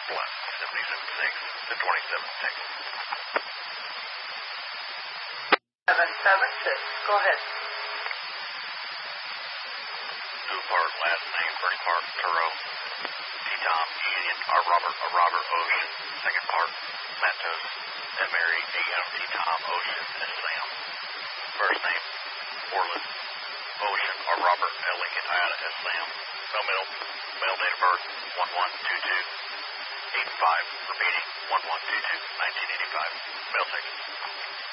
left, 77.6 to 27.6. 776, go ahead. Two part, last name, first part, Turo. T-Tom, Union, Robert, Ocean. Second part, Santos, and Mary, A.M., T-Tom, Ocean, and Sam. First name, Orland, Ocean, Robert, L. Lincoln, Iona, S. Sam. Male date of birth, 1122. 85, repeating, 1122, 1985. Male sex.